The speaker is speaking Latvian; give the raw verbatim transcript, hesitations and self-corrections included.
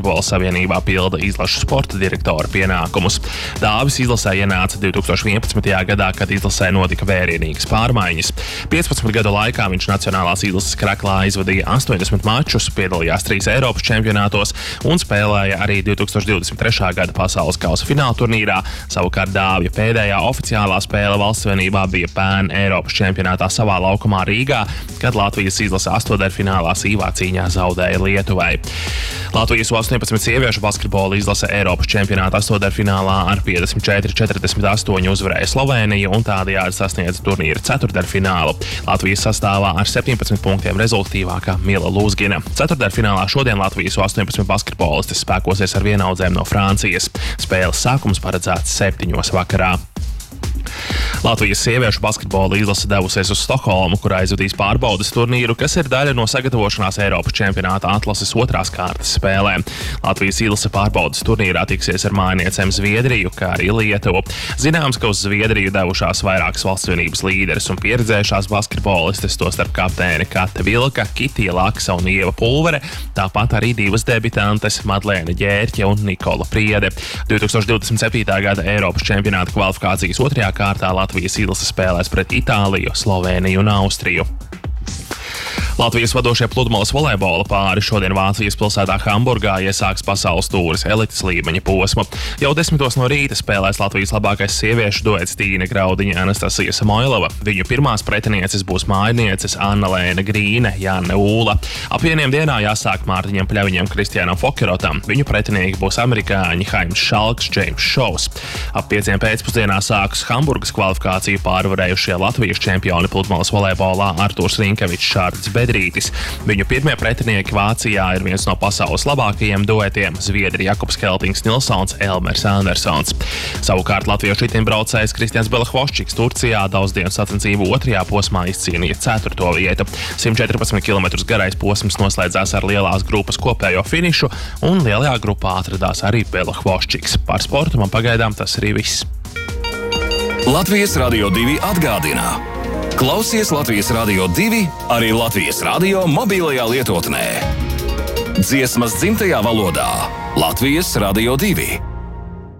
basketbola savienībā pilda izlašu sporta direktora pienākumus. Dāvis izlasē ienāca divtūkstoš vienpadsmitajā gadā, kad izlasē notika vērienīgas pārmaiņas. piecpadsmit gadu laikā viņš nacionālās izlases kraklā aizvadīja astoņdesmit mačus, piedalījās trīs Eiropas čempionātos un spēlēja arī divtūkstoš divdesmit trešā gada pasaules kausa fināla turnīrā. Savukārt Dāvja pēdējā oficiālā spēle valsts savienībā bija pērn Eiropas čempionātā savā laukumā Rīgā, kad Latvijas izlase astotdaļfinālā sīvā cīņā zaudēja Lietuvai. Latvijas U astoņpadsmit sieviešu basketbola izlase Eiropas čempionāta astotdaļfinālā ar piecdesmit četri četrdesmit astoņi uzvarēja Slovēniju un tādējādi sasniedza turnīra ceturtdaļfinālu. Latvijas sastāvā ar septiņpadsmit punktiem rezultatīvākā Mila Lūzgina. Ceturtdaļfinālā šodien Latvijas U astoņpadsmit basketbolistes spēkosies ar vienaudzēm no Francijas. Spēles sākums paredzēts septiņos vakarā. Latvijas sieviešu basketbola izlase devusies uz Stokholmu, kur aizvadīs pārbaudes turnīru, kas ir daļa no sagatavošanās Eiropas čempionāta atlases otrās kārtas spēlēm. Latvijas izlase pārbaudes turnīrā tiksies ar mājniecēm Zviedriju, kā arī Lietuvu. Zināms, ka uz Zviedriju devušās vairākas valsts vienības līderes un pieredzējušās basketbolistes, tostarp kapteini Kate Vilka, Kitija Laksa un Ieva Pulvere, tāpat arī divas debitantes Madlēna Ģērķe un Nikola Priede. divtūkstoš divdesmit septītā gada Eiropas čempionāta kvalifikācijas otrajā kārtā Latvijas izlase spēlēs pret Itāliju, Slovēniju un Austriju. Latvijas vadošie pludmales volejbola pāri šodien Vācijas pilsētā Hamburgā iesāks pasaules tūres elites līmeņa posmu. Jau desmitos no rīta spēlēs Latvijas labākais sieviešu duets Tīne Graudiņa, Anastasija Samoilova. Viņu pirmās pretinieces būs mājnieces Anna-Lēna Grīne, Janne Ūla. Ap vieniem dienā jāsāk Mārtiņam Pļaviņam, Kristiānam Fokerotam. Viņu pretinieki būs amerikāņi Haims Šalks, Džeims Šovs. Ap pieciem pēcpusdienā sāks Hamburgas kvalifikāciju pārvarējušie Latvijas čempioni pludmales volejbolā Artūrs Rinkevičs, Šārds Bedrītis. Viņu pirmie pretinieki Vācijā ir viens no pasaules labākajiem duetiem – Zviedri Jakubs Keltings Nilsons, Elmers Andersons. Savukārt latviešu ritimbraucējs Kristians Belahvoščiks Turcijā daudzdienu sacensību otrajā posmā izcīnīja ceturto vietu. simt četrpadsmit kilometrus garais posms noslēdzās ar lielās grupas kopējo finišu, un lielajā grupā atradās arī Belahvoščiks. Par sportu man pagaidām tas arī viss. Latvijas Radio divi atgādina. Klausies Latvijas Radio divi arī Latvijas radio mobilajā lietotnē. Dziesmas dzimtajā valodā Latvijas Radio divi.